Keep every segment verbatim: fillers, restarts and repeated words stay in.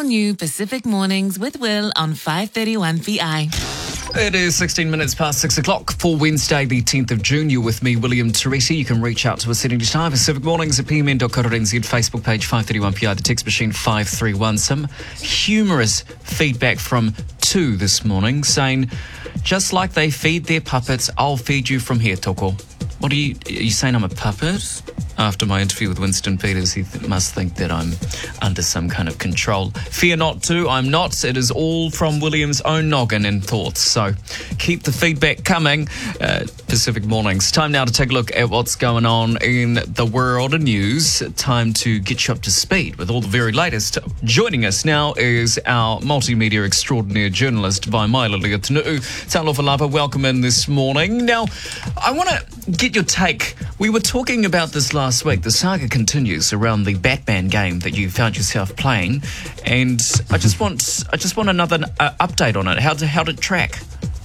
new Pacific Mornings with Will on five thirty-one P I. It is sixteen minutes past six o'clock for Wednesday, the tenth of June. You're with me, William Teresi. You can reach out to us at any time. Pacific Mornings at p m n dot co dot n z, Facebook page five thirty-one P I, the text machine five three one. Some humorous feedback from two this morning saying, just like they feed their puppets, I'll feed you from here, Toko. What are you, are you saying I'm a puppet? After my interview with Winston Peters, he th- must think that I'm under some kind of control. Fear not to, I'm not. It is all from William's own noggin and thoughts. So keep the feedback coming. Uh, Pacific Mornings. Time now to take a look at what's going on in the world of news. Time to get you up to speed with all the very latest. Joining us now is our multimedia extraordinaire journalist, Vaimaila Leotunuu. Talofa Lava, welcome in this morning. Now, I want to get your take. We were talking about this last Last week. The saga continues around the Batman game that you found yourself playing, and I just want I just want another uh, update on it. How did how did it track?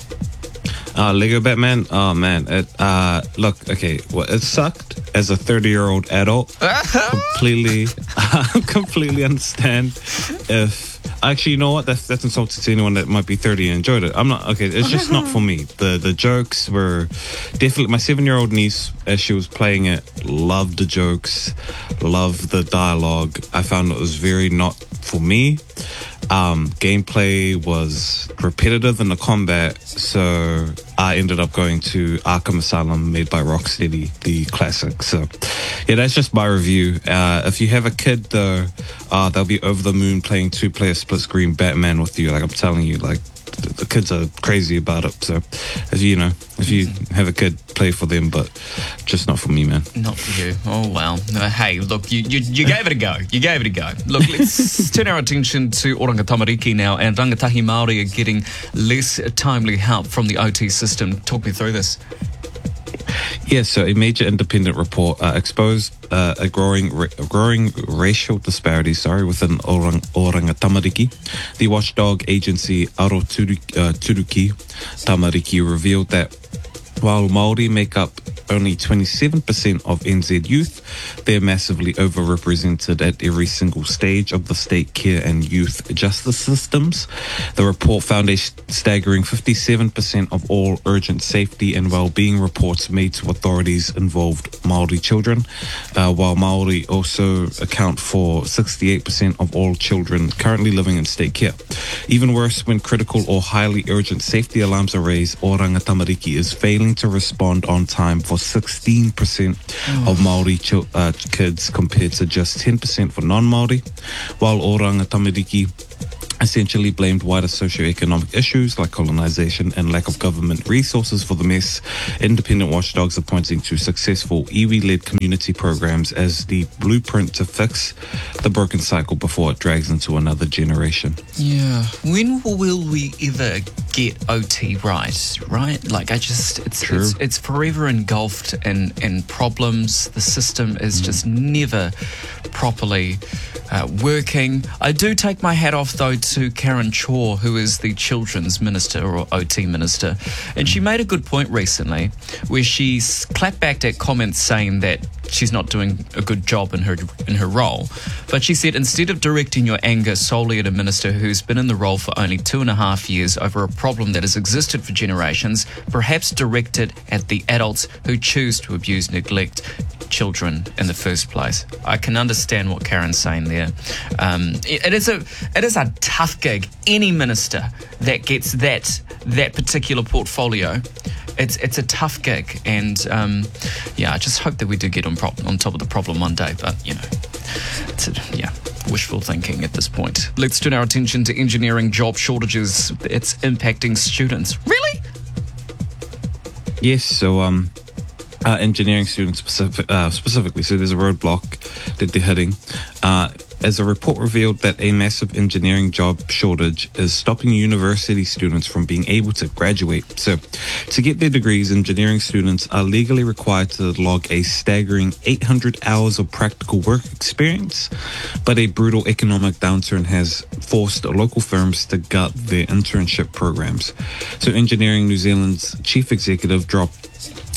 Uh, Lego Batman. Oh man, it, uh, look. Okay, well, it sucked as a thirty-year-old adult. completely, completely understand if. Actually, you know what? That's that's insulting to anyone that might be thirty and enjoyed it. I'm not okay. It's just not for me. The the jokes were definitely. My seven-year-old niece, as she was playing it, loved the jokes, loved the dialogue. I found it was very not for me. Um, gameplay was repetitive in the combat, so I ended up going to Arkham Asylum, made by Rocksteady, the classic. So, yeah, that's just my review. Uh, if you have a kid, though, uh, they'll be over the moon playing two-player split-screen Batman with you. Like, I'm telling you, like, the, the kids are crazy about it. So, as you know, if you have a kid, play for them, but just not for me, man. Not for you. Oh, well. Uh, hey, look, you, you you gave it a go. You gave it a go. Look, let's turn our attention to Oranga Tamariki now, and rangatahi Māori are getting less timely help from the O T system. Talk me through this. Yes, so a major independent report uh, exposed uh, a growing ra- growing racial disparity sorry, within Orang, Oranga Tamariki. The watchdog agency Aroturuki uh, Turuki Tamariki revealed that while Māori make up only twenty-seven percent of N Z youth, they're massively overrepresented at every single stage of the state care and youth justice systems. The report found a staggering fifty-seven percent of all urgent safety and well-being reports made to authorities involved Māori children, uh, while Māori also account for sixty-eight percent of all children currently living in state care. Even worse, when critical or highly urgent safety alarms are raised, Oranga Tamariki is failing to respond on time for sixteen percent oh. of Māori ch- uh, kids compared to just ten percent for non-Māori, while Oranga Tamariki essentially blamed wider socioeconomic issues like colonization and lack of government resources for the mess. Independent watchdogs are pointing to successful iwi-led community programs as the blueprint to fix the broken cycle before it drags into another generation. Yeah. When will we ever get O T right, right? Like, I just, it's True. it's, it's forever engulfed in, in problems. The system is mm. just never properly uh, working. I do take my hat off, though, to Karen Chaw, who is the Children's Minister or O T Minister, and she made a good point recently where she clapped back at comments saying that she's not doing a good job in her in her role. But she said, instead of directing your anger solely at a minister who's been in the role for only two and a half years over a problem that has existed for generations, perhaps direct it at the adults who choose to abuse, neglect children in the first place. I can understand what Karen's saying there. Um, it, it is a it is a tough gig. Any minister that gets that that particular portfolio, it's it's a tough gig, and um, yeah, I just hope that we do get on pro- on top of the problem one day. But you know, it's a, yeah, wishful thinking at this point. Let's turn our attention to engineering job shortages. It's impacting students. Really? Yes. So um. Uh, engineering students specific, uh, specifically, so there's a roadblock that they're hitting. Uh, as a report revealed that a massive engineering job shortage is stopping university students from being able to graduate. So to get their degrees, engineering students are legally required to log a staggering eight hundred hours of practical work experience, but a brutal economic downturn has forced local firms to gut their internship programs. So Engineering New Zealand's chief executive dropped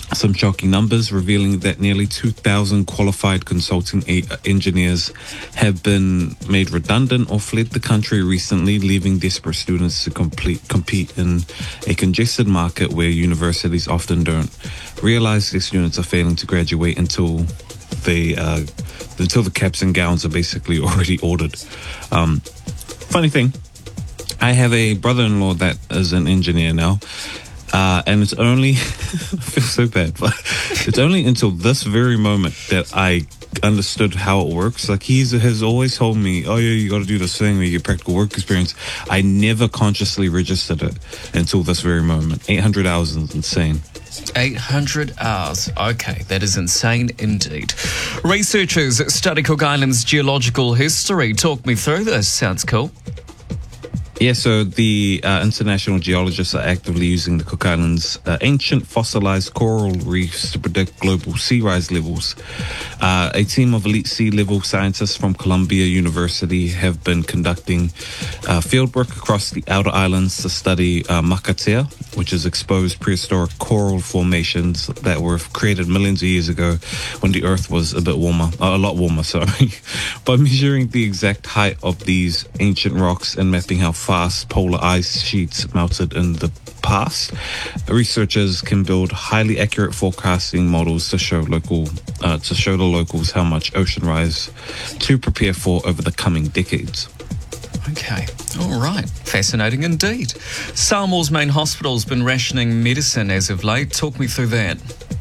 some shocking numbers revealing that nearly two thousand qualified consulting a- engineers have been made redundant or fled the country recently, leaving desperate students to complete, compete in a congested market where universities often don't realize their students are failing to graduate until they uh, until the caps and gowns are basically already ordered. Um, funny thing, I have a brother-in-law that is an engineer now. Uh, and it's only, I feel so bad, but it's only until this very moment that I understood how it works. Like, he has always told me, oh yeah, you got to do this thing where you get practical work experience. I never consciously registered it until this very moment. eight hundred hours is insane. eight hundred hours. Okay, that is insane indeed. Researchers study Cook Island's geological history. Talk me through this. Sounds cool. Yeah, so the uh, international geologists are actively using the Cook Islands' uh, ancient fossilized coral reefs to predict global sea rise levels. Uh, a team of elite sea level scientists from Columbia University have been conducting uh, fieldwork across the outer islands to study uh, Makatea, which is exposed prehistoric coral formations that were created millions of years ago when the Earth was a bit warmer, uh, a lot warmer, sorry. By measuring the exact height of these ancient rocks and mapping how fast polar ice sheets melted in the past, researchers can build highly accurate forecasting models to show local uh, to show the locals how much ocean rise to prepare for over the coming decades. Okay, all right. Fascinating indeed. Samoa's main hospital's been rationing medicine as of late. Talk me through that.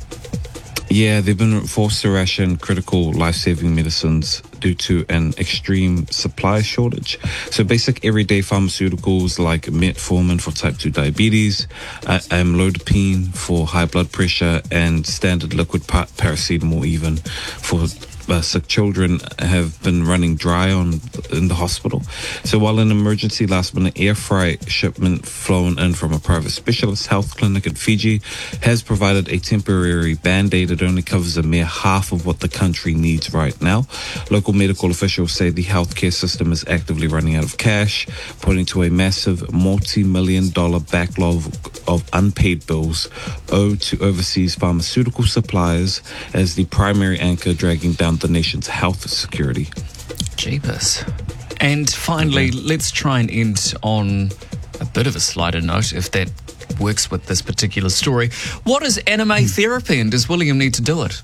Yeah, they've been forced to ration critical life-saving medicines due to an extreme supply shortage. So basic everyday pharmaceuticals like metformin for type two diabetes, uh, amlodipine for high blood pressure, and standard liquid pa- paracetamol even for Uh, sick children have been running dry on in the hospital. So while an emergency last-minute air freight shipment flown in from a private specialist health clinic in Fiji has provided a temporary band-aid, it only covers a mere half of what the country needs right now. Local medical officials say the healthcare system is actively running out of cash, pointing to a massive multi-million dollar backlog of unpaid bills owed to overseas pharmaceutical suppliers as the primary anchor dragging down the nation's health security. Jeepers. And finally, mm-hmm. let's try and end on a bit of a slighter note, if that works with this particular story. What is anime mm. therapy, and does William need to do it?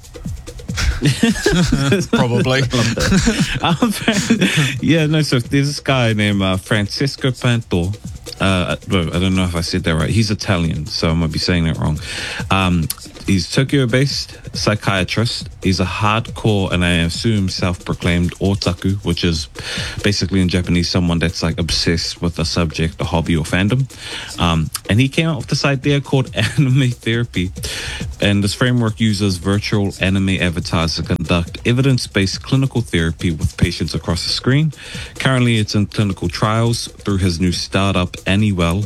Probably. um, yeah, no, so there's this guy named uh, Francesco Panto. Uh, I don't know if I said that right. He's Italian, so I might be saying that wrong. Um, he's Tokyo-based psychiatrist. He's a hardcore, and I assume self-proclaimed otaku, which is basically in Japanese someone that's like obsessed with a subject, a hobby, or fandom. Um, and he came up with this idea called anime therapy. And this framework uses virtual anime avatars to conduct evidence-based clinical therapy with patients across the screen. Currently, it's in clinical trials through his new startup, Anywell.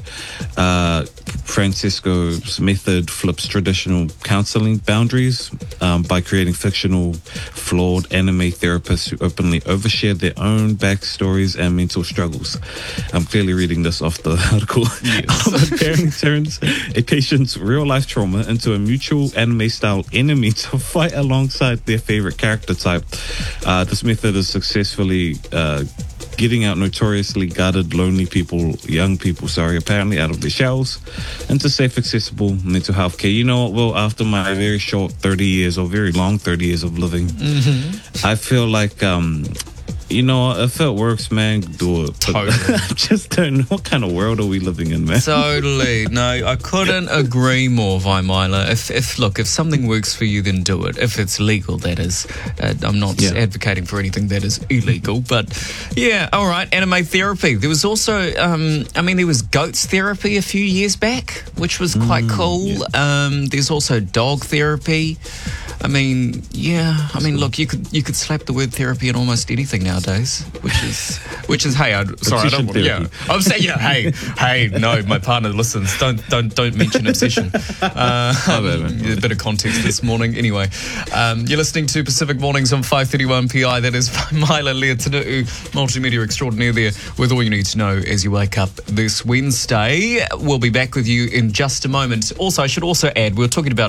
Uh, Francisco's method flips traditional counseling boundaries um, by creating fictional, flawed anime therapists who openly overshare their own backstories and mental struggles. I'm clearly reading this off the article. Yes. um, pairing turns a patient's real-life trauma into a mutual anime-style enemy to fight alongside their favorite character type. Uh, this method is successfully uh, getting out notoriously guarded, lonely people, young people, sorry, apparently out of their shells into safe, accessible mental health care. You know what, Will, after my very short thirty years or very long thirty years of living, mm-hmm. I feel like, um, you know, if it works, man, do it. But totally. I just don't know what kind of world are we living in, man. Totally. No, I couldn't agree more, Vaimila. If, if, look, if something works for you, then do it. If it's legal, that is. Uh, I'm not yeah. advocating for anything that is illegal, but yeah, all right, anime therapy. There was also, um, I mean, there was goats therapy a few years back, which was quite mm, cool. Yeah. Um, there's also dog therapy. I mean, yeah. I mean, look, you could you could slap the word therapy in almost anything nowadays, which is which is hey, I, sorry, I don't want. Yeah, I'm saying yeah. Hey, hey, no, my partner listens. Don't don't don't mention obsession. Uh, um, a bit of context this morning. Anyway, um, you're listening to Pacific Mornings on five thirty-one P I. That is Mila Leotinu'u, multimedia extraordinaire there, with all you need to know as you wake up this Wednesday. We'll be back with you in just a moment. Also, I should also add, we were talking about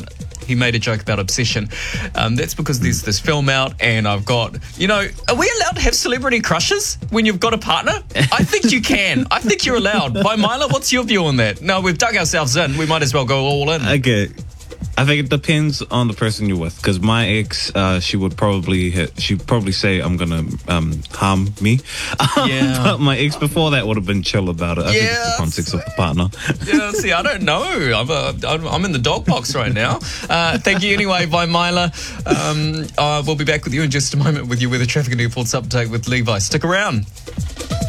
he made a joke about obsession. Um, that's because there's this film out, and I've got, you know, are we allowed to have celebrity crushes when you've got a partner? I think you can. I think you're allowed. By Mila, what's your view on that? No, we've dug ourselves in. We might as well go all in. Okay. I think it depends on the person you're with, because my ex, uh, she would probably hit, she'd probably say I'm gonna um, harm me. Yeah. But my ex before that would have been chill about it. I Yeah, think it's the context of the partner. Yeah, see, I don't know. I'm, a, I'm I'm in the dog box right now. Uh, thank you anyway, by Mila. Um, uh, we'll be back with you in just a moment with your weather, traffic and airports update with Levi. Stick around.